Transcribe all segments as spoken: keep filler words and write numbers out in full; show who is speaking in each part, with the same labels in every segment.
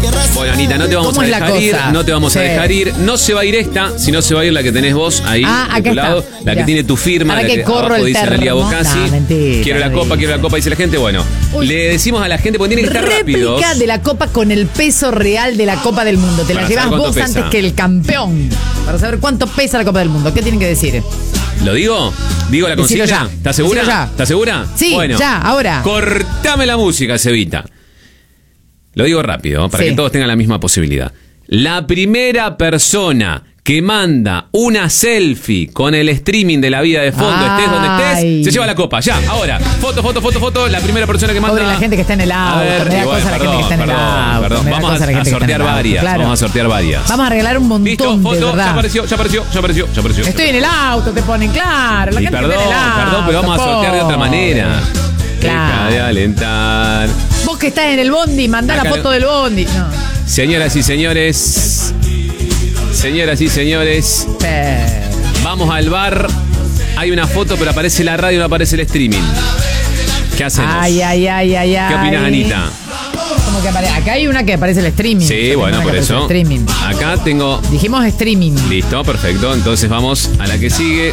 Speaker 1: Bueno, Anita, no te vamos a dejar ir, no te vamos sí. a dejar ir. No se va a ir esta, sino se va a ir la que tenés vos ahí
Speaker 2: ah,
Speaker 1: de tu lado, la
Speaker 2: Mirá.
Speaker 1: que tiene tu firma,
Speaker 2: Ahora
Speaker 1: la que,
Speaker 2: que corro
Speaker 1: abajo
Speaker 2: el
Speaker 1: dice
Speaker 2: termo.
Speaker 1: Analía Bocasi.
Speaker 2: No, mentira,
Speaker 1: quiero la copa, quiero la copa, dice la gente. Bueno, Uy. le decimos a la gente, porque tiene que estar rápido.
Speaker 2: Réplica de la copa con el peso real de la Copa del Mundo. Te la llevas vos pesa. antes que el campeón. Para saber cuánto pesa la Copa del Mundo. ¿Qué tienen que decir?
Speaker 1: ¿Lo digo? ¿Digo la consigna?
Speaker 2: Ya.
Speaker 1: ¿Estás segura?
Speaker 2: Ya.
Speaker 1: ¿Estás segura?
Speaker 2: Sí,
Speaker 1: bueno,
Speaker 2: ya, ahora.
Speaker 1: Cortame la música, Cevita. Lo digo rápido, para sí. que todos tengan la misma posibilidad. La primera persona que manda una selfie con el streaming de La Vida de Fondo, Ay. estés donde estés, se lleva la copa. Ya, ahora. Foto, foto, foto, foto. La primera persona que manda.
Speaker 2: Pobre la gente que está en el auto.
Speaker 1: A ver,
Speaker 2: me da
Speaker 1: igual,
Speaker 2: cosa
Speaker 1: perdón,
Speaker 2: la gente que está en
Speaker 1: perdón,
Speaker 2: el auto.
Speaker 1: perdón. Vamos a, a sortear varias. Claro. Vamos a sortear varias.
Speaker 2: Vamos a regalar un montón.
Speaker 1: Listo, foto,
Speaker 2: de verdad.
Speaker 1: ya apareció, ya apareció, ya apareció, ya apareció.
Speaker 2: Estoy en el auto, te ponen claro. La
Speaker 1: y
Speaker 2: gente
Speaker 1: perdón,
Speaker 2: está en el auto,
Speaker 1: perdón, pero vamos a sortear de otra manera.
Speaker 2: Claro.
Speaker 1: Deja de alentar.
Speaker 2: Vos que estás en el bondi, mandá Acá la foto no. del bondi. No.
Speaker 1: Señoras y señores, señoras y señores,
Speaker 2: pero...
Speaker 1: vamos al bar. Hay una foto, pero aparece la radio y no aparece el streaming. ¿Qué hacemos?
Speaker 2: Ay, ay, ay, ay, ay.
Speaker 1: ¿Qué opinas, Anita?
Speaker 2: Como que apare... Acá hay una que aparece el streaming.
Speaker 1: Sí,
Speaker 2: Yo
Speaker 1: bueno, por eso. Acá tengo.
Speaker 2: Dijimos streaming.
Speaker 1: Listo, perfecto. Entonces vamos a la que sigue.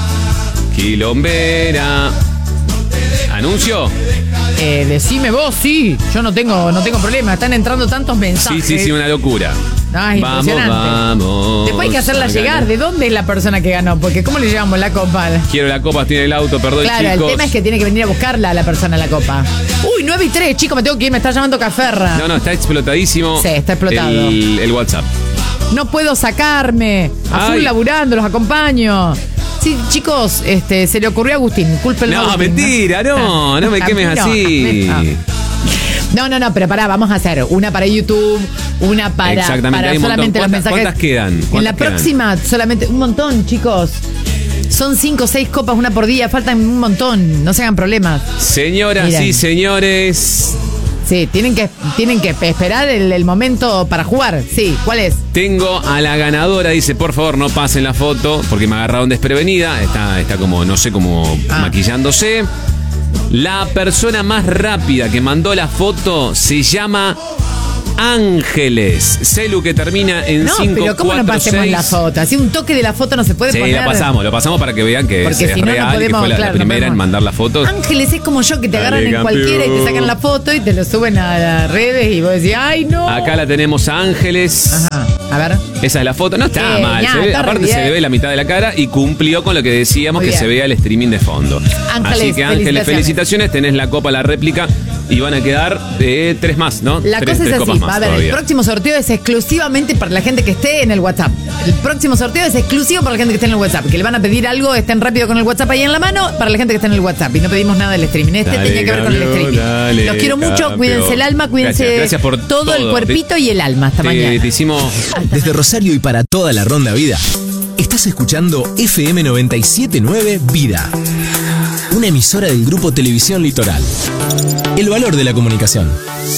Speaker 1: Quilombera. ¿Anuncio?
Speaker 2: Eh, decime vos, sí. Yo no tengo, no tengo problema. Están entrando tantos mensajes.
Speaker 1: Sí, sí, sí, una locura.
Speaker 2: No, es
Speaker 1: vamos,
Speaker 2: impresionante.
Speaker 1: vamos.
Speaker 2: Después hay que hacerla llegar. ¿De dónde es la persona que ganó? Porque ¿cómo le llevamos la copa?
Speaker 1: Quiero la copa, tiene el auto, perdón,
Speaker 2: claro,
Speaker 1: chicos.
Speaker 2: El tema es que tiene que venir a buscarla la persona la copa. Uy, nueve y tres, chicos, me tengo que ir, me está llamando Caferra.
Speaker 1: No, no, está explotadísimo.
Speaker 2: Sí, está explotado.
Speaker 1: El, el WhatsApp.
Speaker 2: No puedo sacarme. A
Speaker 1: Ay.
Speaker 2: full laburando, los acompaño. Sí, chicos, este, se le ocurrió a Agustín. Culpen
Speaker 1: No,
Speaker 2: Agustín,
Speaker 1: mentira, no, no me quemes
Speaker 2: no,
Speaker 1: así.
Speaker 2: No. No, no, no, pero pará, vamos a hacer una para YouTube, una para,
Speaker 1: Exactamente,
Speaker 2: para
Speaker 1: hay un
Speaker 2: solamente
Speaker 1: montón.
Speaker 2: los mensajes.
Speaker 1: ¿Cuántas quedan? ¿Cuántas
Speaker 2: en la
Speaker 1: quedan?
Speaker 2: próxima, solamente un montón, chicos. Son cinco o seis copas, una por día, faltan un montón, no se hagan problemas.
Speaker 1: Señoras
Speaker 2: Miren.
Speaker 1: y señores.
Speaker 2: Sí, tienen que, tienen que esperar el, el momento para jugar. Sí, ¿cuál es?
Speaker 1: Tengo a la ganadora, dice, por favor no pasen la foto, porque me agarraron desprevenida. Está, está como, no sé, como
Speaker 2: Ah.
Speaker 1: maquillándose. La persona más rápida que mandó la foto se llama Ángeles. Celu, que termina en
Speaker 2: No,
Speaker 1: cinco
Speaker 2: pero ¿cómo no
Speaker 1: cuatro
Speaker 2: pasemos
Speaker 1: seis.
Speaker 2: la foto? Así un toque de la foto no se puede
Speaker 1: Sí,
Speaker 2: poner.
Speaker 1: la pasamos, lo pasamos para que vean que
Speaker 2: Porque
Speaker 1: es,
Speaker 2: si
Speaker 1: es
Speaker 2: no, no
Speaker 1: real,
Speaker 2: podemos,
Speaker 1: que fue la,
Speaker 2: claro,
Speaker 1: la
Speaker 2: no
Speaker 1: primera
Speaker 2: podemos.
Speaker 1: en mandar la foto.
Speaker 2: Ángeles es como yo, que te
Speaker 1: Dale,
Speaker 2: agarran en
Speaker 1: campeón.
Speaker 2: cualquiera y te sacan la foto y te lo suben a las redes y vos decís, ¡ay, no!
Speaker 1: Acá la tenemos a Ángeles.
Speaker 2: Ajá, a ver.
Speaker 1: Esa es la foto. No está
Speaker 2: Sí,
Speaker 1: mal.
Speaker 2: ya,
Speaker 1: se ve-
Speaker 2: está re
Speaker 1: aparte se
Speaker 2: bien.
Speaker 1: le ve la mitad de la cara y cumplió con lo que decíamos,
Speaker 2: Muy
Speaker 1: que
Speaker 2: bien.
Speaker 1: se vea el streaming de fondo.
Speaker 2: Ángeles,
Speaker 1: Así que Ángeles, felicitaciones. Tenés la copa, la réplica y van a quedar eh, tres más, ¿no?
Speaker 2: La
Speaker 1: tres,
Speaker 2: cosa
Speaker 1: tres
Speaker 2: es
Speaker 1: copas
Speaker 2: así,
Speaker 1: más
Speaker 2: a ver,
Speaker 1: todavía.
Speaker 2: el próximo sorteo es exclusivamente para la gente que esté en el WhatsApp. El próximo sorteo es exclusivo para la gente que esté en el WhatsApp. Que le van a pedir algo, estén rápido con el WhatsApp ahí en la mano, para la gente que está en el WhatsApp. Y no pedimos nada del streaming. Este
Speaker 1: Dale,
Speaker 2: tenía que ver con el
Speaker 1: campeón,
Speaker 2: streaming.
Speaker 1: dale,
Speaker 2: Los quiero mucho,
Speaker 1: campeón.
Speaker 2: cuídense el alma, cuídense
Speaker 1: Gracias, gracias por
Speaker 2: todo,
Speaker 1: todo.
Speaker 2: el cuerpito y el alma. Hasta
Speaker 1: Te,
Speaker 2: mañana.
Speaker 1: te hicimos...
Speaker 3: Desde Rosario y para toda la Ronda Vida, estás escuchando F M noventa y siete punto nueve Vida, una emisora del Grupo Televisión Litoral. El valor de la comunicación.